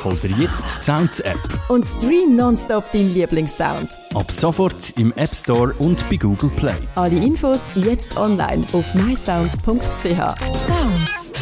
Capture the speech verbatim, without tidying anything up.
hol dir jetzt die Sounds-App. Und stream nonstop deinen Lieblingssound. Ab sofort im App Store und bei Google Play. Alle Infos jetzt online auf my sounds punkt c h. Sounds.